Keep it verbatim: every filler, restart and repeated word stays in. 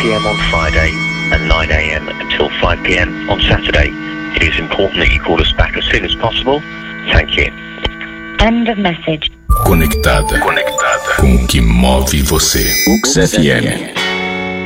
p m on Friday and nine a m until five p m on Saturday. It is important that you call us back as soon as possible. Thank you. End of message. Conectada. Conectada com o que move você. U X F M.